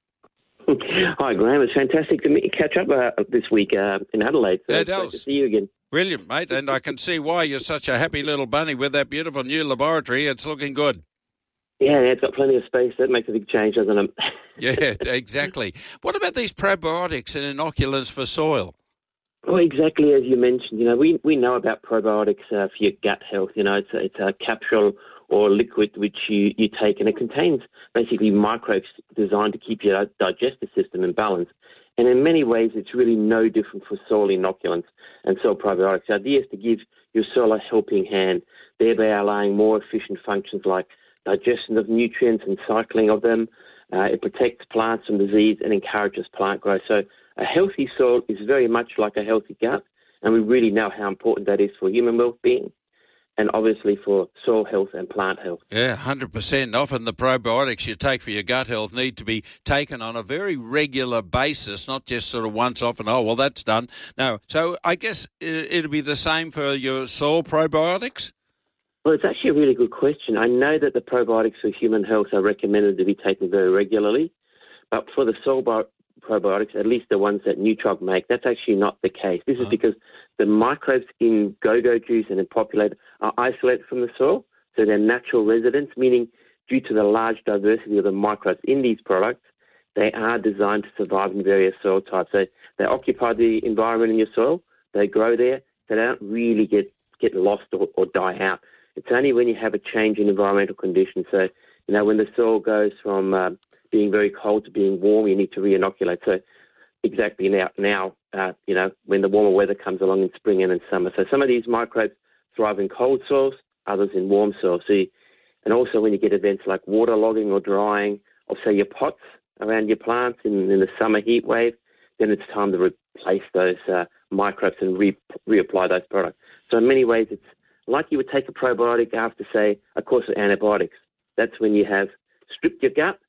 Hi, Graham. It's fantastic to catch up this week in Adelaide. So it's great to see you again. Brilliant, mate. And I can see why you're such a happy little bunny with that beautiful new laboratory. It's looking good. Yeah, it's got plenty of space. That makes a big change, doesn't it? Yeah, exactly. What about these probiotics and inoculants for soil? Well, exactly as you mentioned. We know about probiotics for your gut health. It's a capsule or liquid which you take, and it contains basically microbes designed to keep your digestive system in balance. And in many ways, it's really no different for soil inoculants and soil probiotics. The idea is to give your soil a helping hand, thereby allowing more efficient functions like digestion of nutrients and cycling of them. It protects plants from disease and encourages plant growth. So a healthy soil is very much like a healthy gut, and we really know how important that is for human well-being, and obviously for soil health and plant health. Yeah, 100%. Often the probiotics you take for your gut health need to be taken on a very regular basis, not just sort of once off and, oh, well, that's done. No. So I guess it'll be the same for your soil probiotics? Well, it's actually a really good question. I know that the probiotics for human health are recommended to be taken very regularly, but for the soil probiotics, at least the ones that Nutrog make, that's actually not the case. This is because the microbes in go-go juice and in Populate are isolated from the soil, so they're natural residents, meaning due to the large diversity of the microbes in these products, they are designed to survive in various soil types. So they occupy the environment in your soil, they grow there, so they don't really get lost or die out. It's only when you have a change in environmental conditions. So, when the soil goes from being very cold to being warm, you need to re-inoculate. So exactly now, when the warmer weather comes along in spring and in summer. So some of these microbes thrive in cold soils, others in warm soils. And also when you get events like waterlogging or drying of, say, your pots around your plants in the summer heat wave, then it's time to replace those microbes and reapply those products. So in many ways, it's like you would take a probiotic after, say, a course of antibiotics. That's when you have stripped your gut,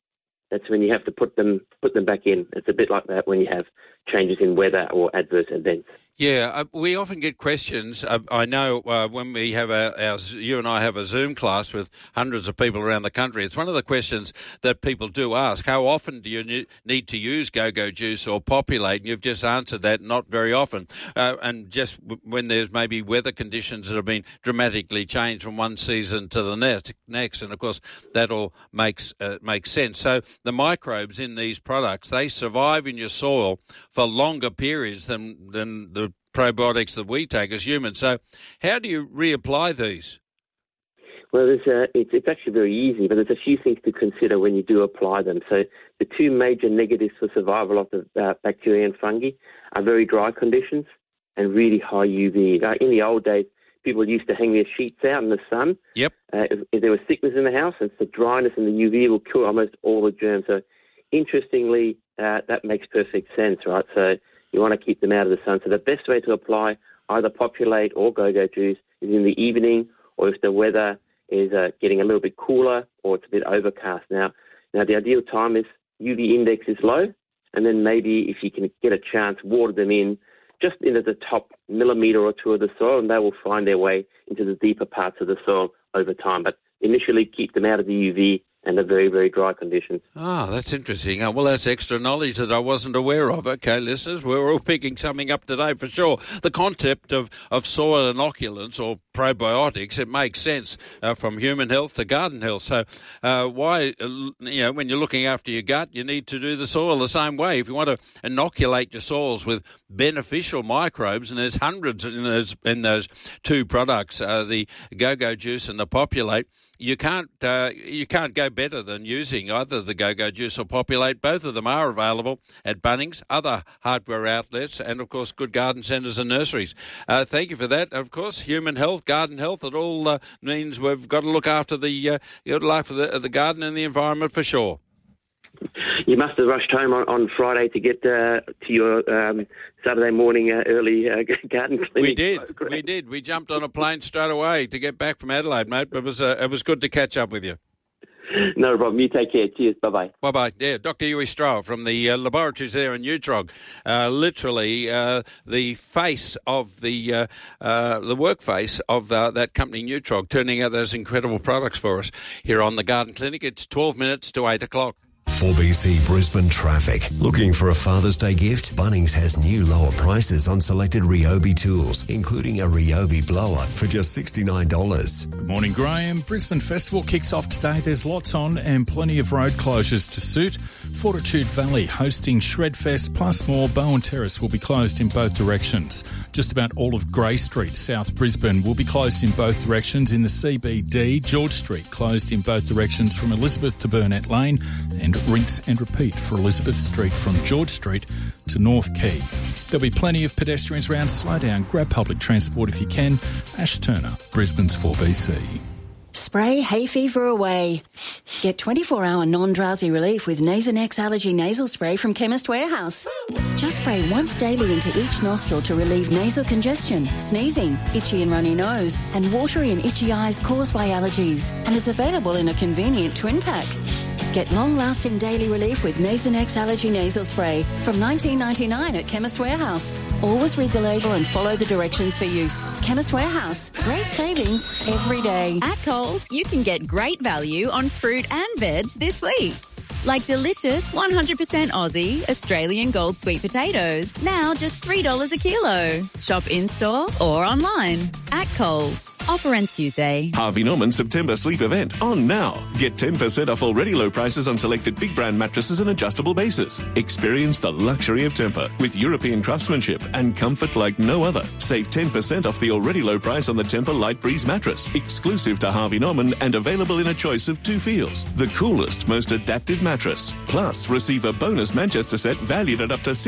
that's when you have to put them back in. It's a bit like that when you have changes in weather or adverse events. Yeah, we often get questions. I know when we have you and I have a Zoom class with hundreds of people around the country, it's one of the questions that people do ask. How often do you need to use Go-Go Juice or Populate? And you've just answered that, not very often. And just when there's maybe weather conditions that have been dramatically changed from one season to the next. And, of course, that all makes sense. So the microbes in these products, they survive in your soil for longer periods than the probiotics that we take as humans. So how do you reapply these? Well, it's actually very easy, but there's a few things to consider when you do apply them. So the two major negatives for survival of the bacteria and fungi are very dry conditions and really high UV. In the old days, people used to hang their sheets out in the sun. Yep. If there was sickness in the house, it's the dryness and the UV will kill almost all the germs. So interestingly, that makes perfect sense, right? So you want to keep them out of the sun. So the best way to apply either Populate or Go-Go Juice is in the evening, or if the weather is getting a little bit cooler or it's a bit overcast. Now the ideal time is UV index is low, and then maybe if you can get a chance, water them in just into the top millimetre or two of the soil, and they will find their way into the deeper parts of the soil over time. But initially keep them out of the UV and the very, very dry conditions. That's interesting. Well, that's extra knowledge that I wasn't aware of. Okay, listeners, we're all picking something up today for sure. The concept of soil inoculants or probiotics, it makes sense from human health to garden health. So why, when you're looking after your gut, you need to do the soil the same way. If you want to inoculate your soils with beneficial microbes, and there's hundreds in those two products, the Go-Go Juice and the Populate, you can't go better than using either the Go-Go Juice or Populate. Both of them are available at Bunnings, other hardware outlets, and, of course, good garden centres and nurseries. Thank you for that. Of course, human health, garden health, it all means we've got to look after the garden and the environment for sure. You must have rushed home on Friday to get to your Saturday morning early garden clinic. We did. We jumped on a plane straight away to get back from Adelaide, mate. But it was good to catch up with you. No problem. You take care. Cheers. Bye-bye. Bye-bye. Yeah, Dr. Yui Stroh from the laboratories there in Utrog. Literally the face of the work face of that company Utrog, turning out those incredible products for us here on the Garden Clinic. It's 12 minutes to 8 o'clock. 4BC Brisbane traffic. Looking for a Father's Day gift? Bunnings has new lower prices on selected Ryobi tools, including a Ryobi blower for just $69. Good morning, Graham. Brisbane Festival kicks off today. There's lots on and plenty of road closures to suit. Fortitude Valley hosting Shredfest plus more. Bowen Terrace will be closed in both directions. Just about all of Grey Street, South Brisbane, will be closed in both directions. In the CBD, George Street closed in both directions from Elizabeth to Burnett Lane, and rinse and repeat for Elizabeth Street from George Street to North Quay. There'll be plenty of pedestrians around. Slow down, grab public transport if you can. Ash Turner, Brisbane's 4BC. Spray hay fever away. Get 24-hour non-drowsy relief with Nasonex Allergy Nasal Spray from Chemist Warehouse. Just spray once daily into each nostril to relieve nasal congestion, sneezing, itchy and runny nose, and watery and itchy eyes caused by allergies. And is available in a convenient twin pack. Get long-lasting daily relief with Nasonex Allergy Nasal Spray from $19.99 at Chemist Warehouse. Always read the label and follow the directions for use. Chemist Warehouse. Great savings every day. At Coles, you can get great value on fruit and veg this week. Like delicious 100% Aussie Australian Gold Sweet Potatoes. Now just $3 a kilo. Shop in-store or online. At Coles. Offer ends Tuesday. Harvey Norman September sleep event on now. Get 10% off already low prices on selected big brand mattresses and adjustable bases. Experience the luxury of Tempur with European craftsmanship and comfort like no other. Save 10% off the already low price on the Tempur Light Breeze mattress, exclusive to Harvey Norman and available in a choice of 2 feels. The coolest, most adaptive mattress. Plus, receive a bonus Manchester set valued at up to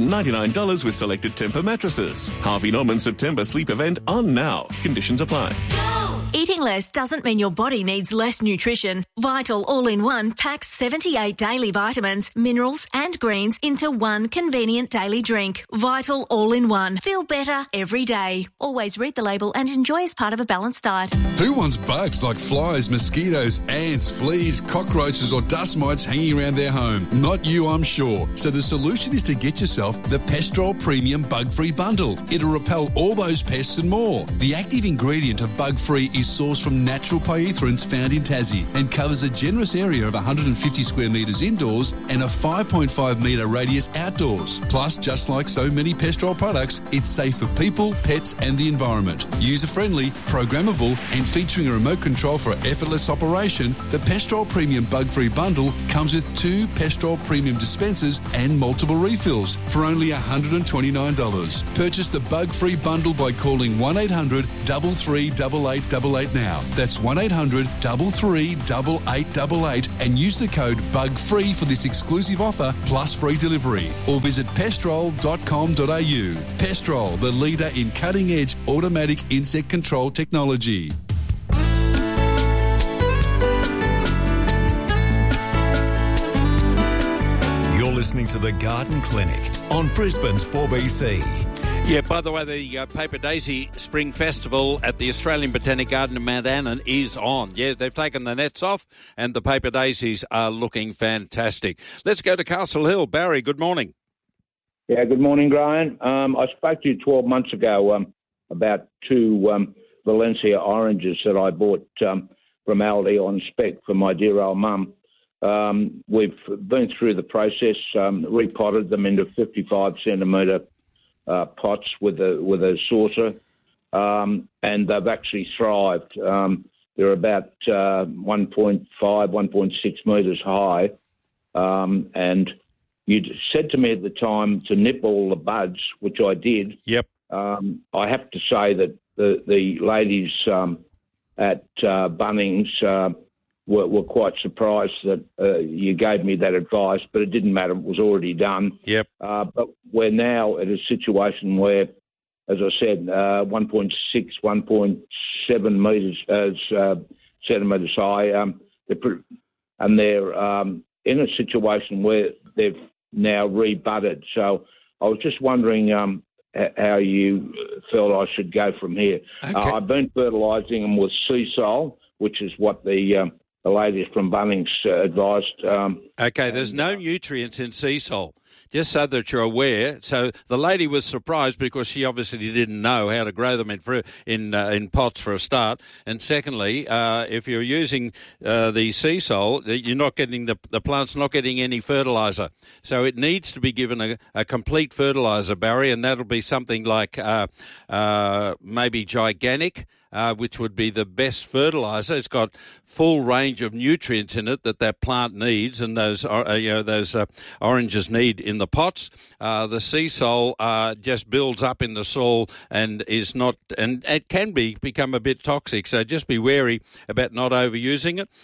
$699 with selected Tempur mattresses. Harvey Norman September sleep event on now. Conditions apply. Eating less doesn't mean your body needs less nutrition. Vital All-in-One packs 78 daily vitamins, minerals and greens into one convenient daily drink. Vital All-in-One. Feel better every day. Always read the label and enjoy as part of a balanced diet. Who wants bugs like flies, mosquitoes, ants, fleas, cockroaches or dust mites hanging around their home? Not you, I'm sure. So the solution is to get yourself the Pestrol Premium Bug-Free Bundle. It'll repel all those pests and more. The active ingredient of Bug-Free is sourced from natural pyrethroids found in Tassie and covers a generous area of 150 square metres indoors and a 5.5 metre radius outdoors. Plus, just like so many Pestrol products, it's safe for people, pets and the environment. User-friendly, programmable and featuring a remote control for effortless operation, the Pestrol Premium Bug-Free Bundle comes with 2 Pestrol Premium dispensers and multiple refills for only $129. Purchase the Bug-Free Bundle by calling 1800 33 8888 now. That's 1800 33 8888 and use the code BUGFREE for this exclusive offer plus free delivery. Or visit pestrol.com.au. Pestrol, the leader in cutting-edge automatic insect control technology. You're listening to The Garden Clinic on Brisbane's 4BC. Yeah, by the way, the Paper Daisy Spring Festival at the Australian Botanic Garden in Mount Annan is on. Yeah, they've taken the nets off and the paper daisies are looking fantastic. Let's go to Castle Hill. Barry, good morning. Yeah, good morning, Graham. I spoke to you 12 months ago about 2 Valencia oranges that I bought from Aldi on spec for my dear old mum. We've been through the process, repotted them into 55 centimetre pots with a saucer, and they've actually thrived. They're about 1.5, 1.6 metres high, and you said to me at the time to nip all the buds, which I did. Yep. I have to say that the ladies at Bunnings were quite surprised that you gave me that advice, but it didn't matter. It was already done. Yep. But we're now at a situation where, as I said, 1.6, 1.7 metres, centimetres high, and they're in a situation where they've now rebudded. So I was just wondering how you felt I should go from here. Okay. I've been fertilising them with sea salt, which is what the ladies from Bunnings advised. Okay, there's no nutrients in sea salt, just so that you're aware. So the lady was surprised because she obviously didn't know how to grow them in pots for a start. And secondly, if you're using the sea salt, you're not getting the plant's not getting any fertiliser. So it needs to be given a complete fertiliser, Barry, and that'll be something like maybe Gigantic. Which would be the best fertiliser. It's got full range of nutrients in it that plant needs, and those oranges need in the pots. The sea salt just builds up in the soil and is not, and it can become a bit toxic. So just be wary about not overusing it.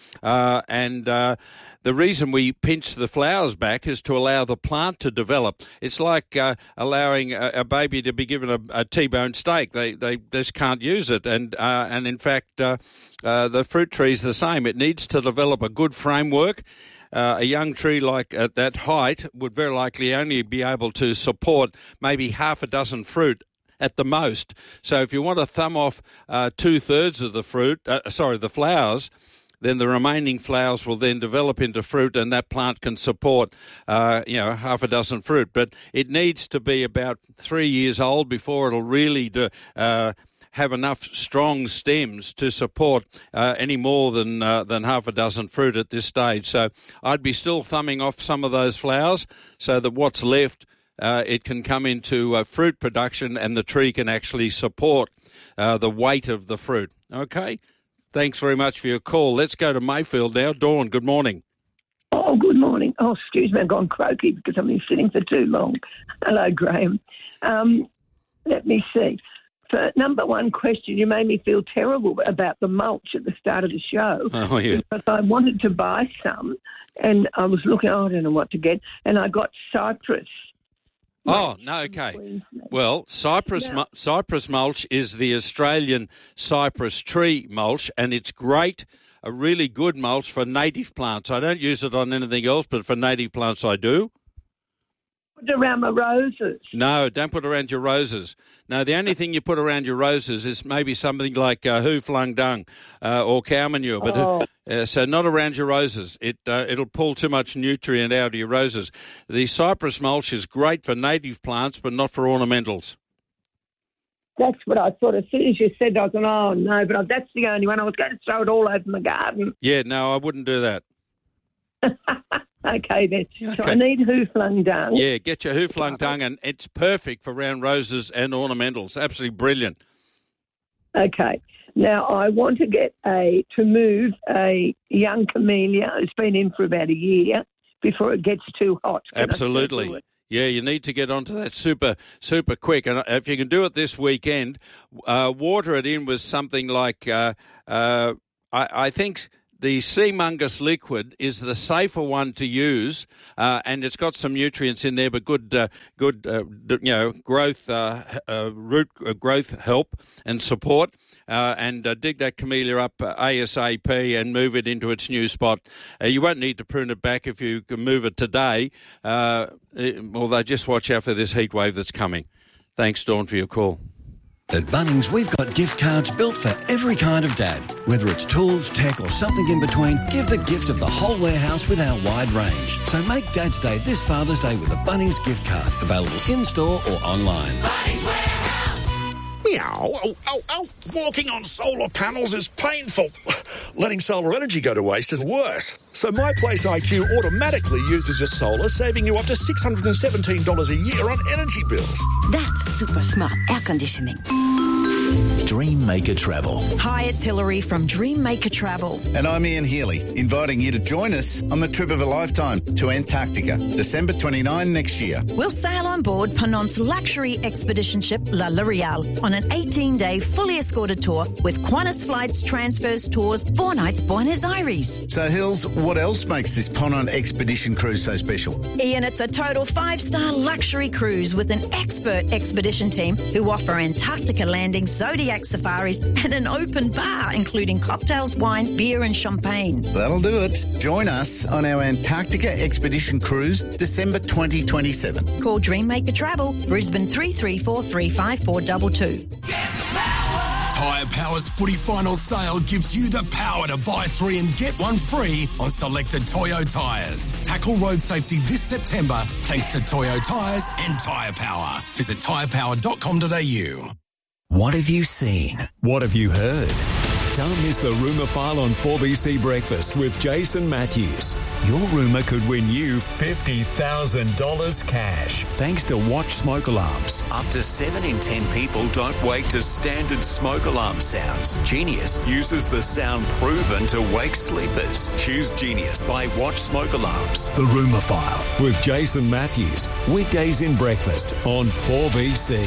The reason we pinch the flowers back is to allow the plant to develop. It's like allowing a baby to be given a T-bone steak. They just can't use it. And in fact, the fruit tree is the same. It needs to develop a good framework. A young tree like at that height would very likely only be able to support maybe half a dozen fruit at the most. So if you want to thumb off 2/3 of the flowers, then the remaining flowers will then develop into fruit, and that plant can support, half a dozen fruit. But it needs to be about 3 years old before it'll really have enough strong stems to support any more than half a dozen fruit at this stage. So I'd be still thumbing off some of those flowers so that what's left, it can come into fruit production and the tree can actually support the weight of the fruit. Okay? Thanks very much for your call. Let's go to Mayfield now. Dawn, good morning. Oh, good morning. Oh, excuse me, I've gone croaky because I've been sitting for too long. Hello, Graham. Let me see. For number one question, you made me feel terrible about the mulch at the start of the show. Oh, yeah. Because I wanted to buy some, and I was looking, I don't know what to get, and I got cypress. Oh, no, okay. Well, cypress mulch is the Australian cypress tree mulch, and it's great a really good mulch for native plants. I don't use it on anything else, but for native plants I do. Put it around my roses. No, don't put around your roses. No, the only thing you put around your roses is maybe something like who-flung dung or cow manure, but so not around your roses. It'll pull too much nutrient out of your roses. The cypress mulch is great for native plants, but not for ornamentals. That's what I thought. As soon as you said, I was going, oh, no, but that's the only one. I was going to throw it all over my garden. Yeah, no, I wouldn't do that. Okay, then. Okay. So I need hoo-flung dung. Yeah, get your hoo-flung dung, and it's perfect for round roses and ornamentals. Absolutely brilliant. Okay. Now, I want to move a young camellia who's been in for about a year before it gets too hot. Absolutely. Yeah, you need to get onto that super quick. And if you can do it this weekend, water it in with something like, I think the Sea Mungus liquid is the safer one to use, and it's got some nutrients in there, but good growth, root growth help and support. And dig that camellia up ASAP and move it into its new spot. You won't need to prune it back if you can move it today, although just watch out for this heat wave that's coming. Thanks, Dawn, for your call. At Bunnings, we've got gift cards built for every kind of dad. Whether it's tools, tech or something in between, give the gift of the whole warehouse with our wide range. So make Dad's Day this Father's Day with a Bunnings gift card, available in-store or online. Bunnings Warehouse. Meow. Oh. Walking on solar panels is painful. Letting solar energy go to waste is worse. So My Place IQ automatically uses your solar, saving you up to $617 a year on energy bills. That's super smart air conditioning. Dreammaker Travel. Hi, it's Hilary from Dreammaker Travel. And I'm Ian Healy, inviting you to join us on the trip of a lifetime to Antarctica, December 29 next year. We'll sail on board Ponant's luxury expedition ship La L'Oreal on an 18-day fully escorted tour with Qantas Flights, Transfers, Tours, 4 nights Buenos Aires. So, Hills, what else makes this Ponant expedition cruise so special? Ian, it's a total 5-star luxury cruise with an expert expedition team who offer Antarctica landings, Zodiac safaris and an open bar, including cocktails, wine, beer and champagne. That'll do it. Join us on our Antarctica expedition cruise, December 2027. Call Dreammaker Travel, Brisbane 3343 5422. Tyre Power's footy final sale gives you the power to buy 3 and get 1 free on selected Toyo tyres. Tackle road safety this September thanks to Toyo tyres and Tyre Power. Visit tyrepower.com.au. What have you seen? What have you heard? Don't miss the Rumour File on 4BC Breakfast with Jason Matthews. Your rumour could win you $50,000 cash. Thanks to Watch Smoke Alarms. Up to 7 in 10 people don't wake to standard smoke alarm sounds. Genius uses the sound proven to wake sleepers. Choose Genius by Watch Smoke Alarms. The Rumour File with Jason Matthews. Weekdays in Breakfast on 4BC.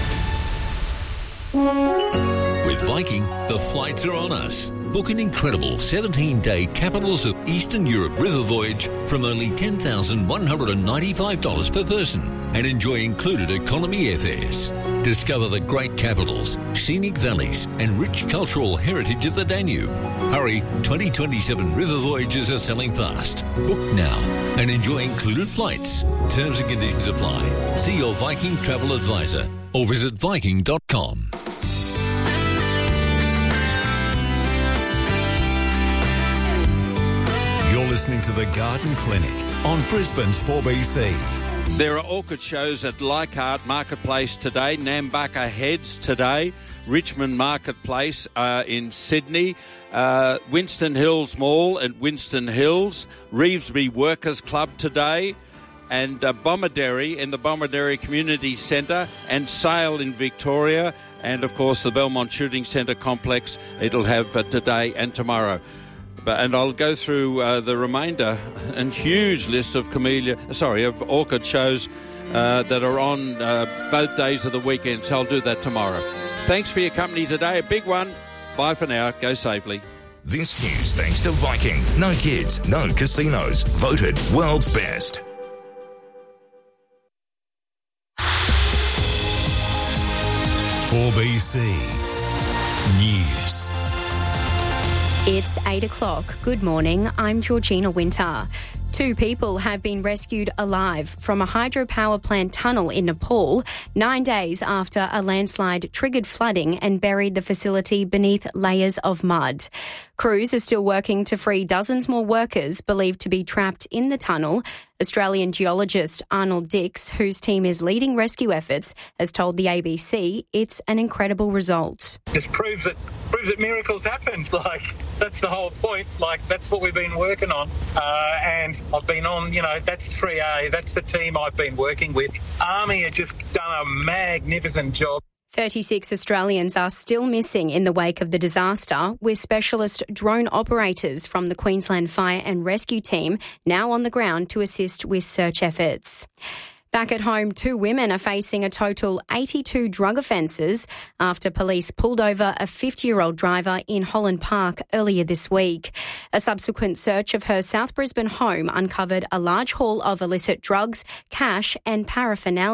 With Viking, the flights are on us. Book an incredible 17-day Capitals of Eastern Europe river voyage from only $10,195 per person and enjoy included economy airfares. Discover the great capitals, scenic valleys and rich cultural heritage of the Danube. Hurry, 2027 river voyages are selling fast. Book now and enjoy included flights. Terms and conditions apply. See your Viking travel advisor or visit Viking.com. You're listening to The Garden Clinic on Brisbane's 4BC. There are orchid shows at Leichhardt Marketplace today, Nambucca Heads today, Richmond Marketplace in Sydney, Winston Hills Mall at Winston Hills, Revesby Workers Club today, and Bomaderry in the Bomaderry Community Centre, and Sale in Victoria, and of course the Belmont Shooting Centre complex. It'll have today and tomorrow. And I'll go through the remainder and huge list of orchid shows that are on both days of the weekend. So I'll do that tomorrow. Thanks for your company today. A big one. Bye for now. Go safely. This news thanks to Viking. No kids, no casinos. Voted world's best. For BC News. It's 8 o'clock. Good morning. I'm Georgina Winter. 2 people have been rescued alive from a hydropower plant tunnel in Nepal 9 days after a landslide triggered flooding and buried the facility beneath layers of mud. Crews are still working to free dozens more workers believed to be trapped in the tunnel. Australian geologist Arnold Dix, whose team is leading rescue efforts, has told the ABC it's an incredible result. Just proves that miracles happen. That's the whole point. That's what we've been working on. And I've been on, that's 3A. That's the team I've been working with. Army have just done a magnificent job. 36 Australians are still missing in the wake of the disaster, with specialist drone operators from the Queensland Fire and Rescue Team now on the ground to assist with search efforts. Back at home, 2 women are facing a total 82 drug offences after police pulled over a 50-year-old driver in Holland Park earlier this week. A subsequent search of her South Brisbane home uncovered a large haul of illicit drugs, cash and paraphernalia.